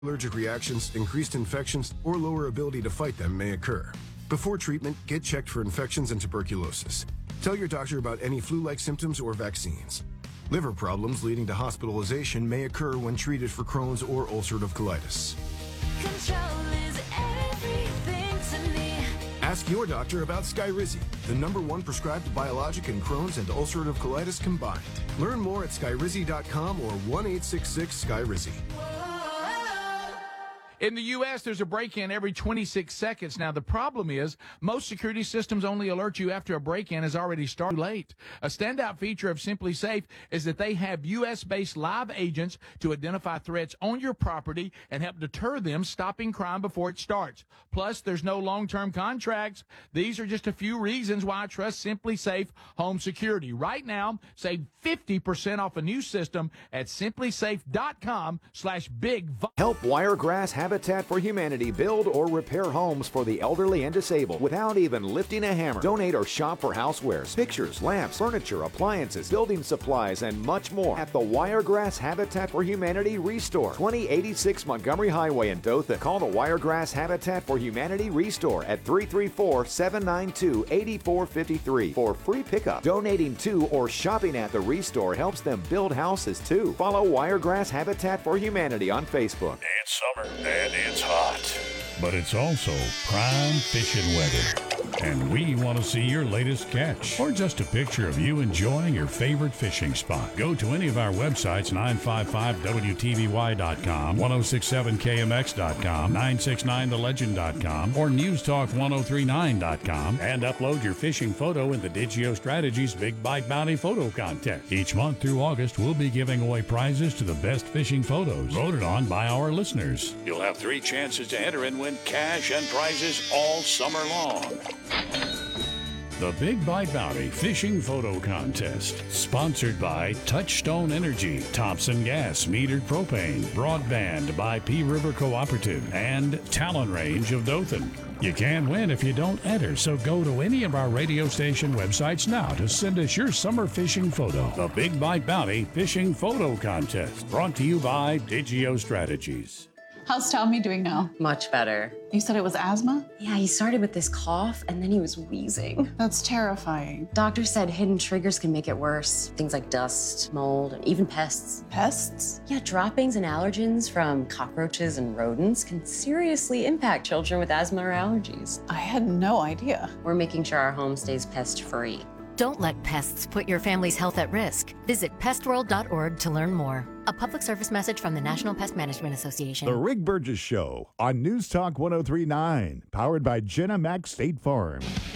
Allergic reactions, increased infections, or lower ability to fight them may occur. Before treatment, get checked for infections and tuberculosis. Tell your doctor about any flu-like symptoms or vaccines. Liver problems leading to hospitalization may occur when treated for Crohn's or ulcerative colitis. Control is everything to me. Ask your doctor about Skyrizi, the #1 prescribed biologic in Crohn's and ulcerative colitis combined. Learn more at skyrizi.com or 1-866-SKYRIZI. In the U.S., there's a break-in every 26 seconds. Now, the problem is most security systems only alert you after a break-in has already started late. A standout feature of Simply Safe is that they have U.S.-based live agents to identify threats on your property and help deter them, stopping crime before it starts. Plus, there's no long-term contracts. These are just a few reasons why I trust Simply Safe Home Security. Right now, save 50% off a new system at simplysafe.com/big. Help Wiregrass Habitat for Humanity build or repair homes for the elderly and disabled without even lifting a hammer. Donate or shop for housewares, pictures, lamps, furniture, appliances, building supplies, and much more at the Wiregrass Habitat for Humanity Restore, 2086 Montgomery Highway in Dothan. Call the Wiregrass Habitat for Humanity Restore at 334-792-8453 for free pickup. Donating to or shopping at the Restore helps them build houses too. Follow Wiregrass Habitat for Humanity on Facebook. It's summer and it's hot, but it's also prime fishing weather. And we want to see your latest catch or just a picture of you enjoying your favorite fishing spot. Go to any of our websites, 955WTVY.com, 1067KMX.com, 969TheLegend.com, or NewsTalk1039.com, and upload your fishing photo in the Digio Strategies Big Bite Bounty Photo Contest. Each month through August, we'll be giving away prizes to the best fishing photos voted on by our listeners. You'll have 3 chances to enter and win cash and prizes all summer long. The Big Bite Bounty Fishing Photo Contest, sponsored by Touchstone Energy, Thompson Gas Metered Propane, Broadband by P River Cooperative, and Talon Range of Dothan. You can't win if you don't enter, so go to any of our radio station websites now to send us your summer fishing photo. The Big Bite Bounty Fishing Photo Contest, brought to you by Digio Strategies. How's Tommy doing now? Much better. You said it was asthma? Yeah, he started with this cough and then he was wheezing. That's terrifying. Doctor said hidden triggers can make it worse. Things like dust, mold, and even pests. Pests? Yeah, droppings and allergens from cockroaches and rodents can seriously impact children with asthma or allergies. I had no idea. We're making sure our home stays pest-free. Don't let pests put your family's health at risk. Visit pestworld.org to learn more. A public service message from the National Pest Management Association. The Rick Burgess Show on News Talk 1039, powered by Jenna Mac State Farm.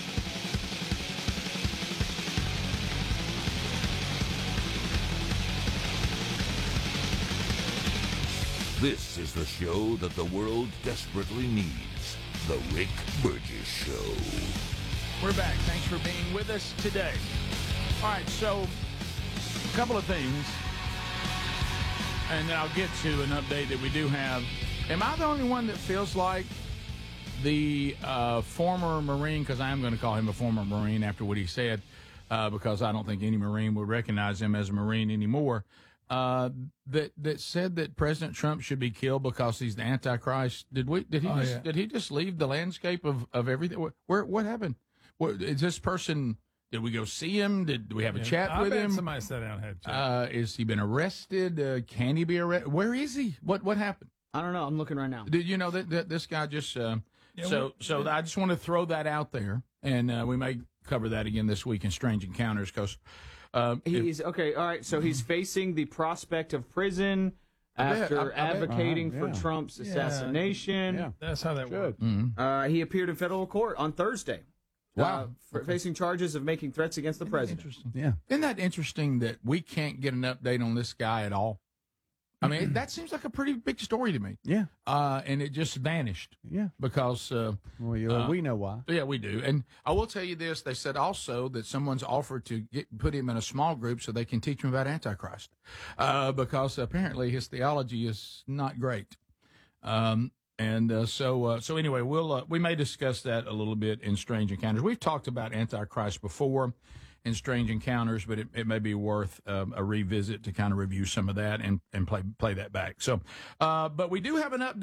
This is the show that the world desperately needs. The Rick Burgess Show. We're back. Thanks for being with us today. All right, so a couple of things, and then I'll get to an update that we do have. Am I the only one that feels like the former Marine, because I am going to call him a former Marine after what he said, because I don't think any Marine would recognize him as a Marine anymore, that said that President Trump should be killed because he's the Antichrist? Did he just leave the landscape of everything? What happened? What is this person? Did we go see him? Did we have a chat with him? Somebody sat down and had a chat. Is he been arrested? Can he be arrested? Where is he? What happened? I don't know. I'm looking right now. Did you know that this guy just? So I just want to throw that out there, and we may cover that again this week in Strange Encounters because he's okay. All right. So he's facing the prospect of prison after advocating for Trump's assassination. Yeah, that's how that works. Mm-hmm. He appeared in federal court on Thursday. Wow. Facing charges of making threats against the president. Interesting. Yeah. Isn't that interesting that we can't get an update on this guy at all? I mean, that seems like a pretty big story to me. Yeah. And it just vanished. Yeah. Because we know why. Yeah, we do. And I will tell you this. They said also that someone's offered to put him in a small group so they can teach him about Antichrist. Because apparently his theology is not great. So anyway, we may discuss that a little bit in Strange Encounters. We've talked about Antichrist before, in Strange Encounters, but it may be worth a revisit to kind of review some of that and play that back. So, but we do have an update.